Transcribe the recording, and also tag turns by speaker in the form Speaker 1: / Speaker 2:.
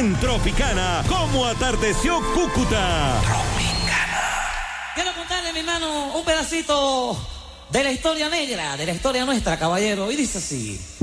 Speaker 1: en Tropicana, como atardeció Cúcuta.
Speaker 2: Quiero contarle, mi hermano, un pedacito de la historia negra, de la historia nuestra, caballero, y dice así.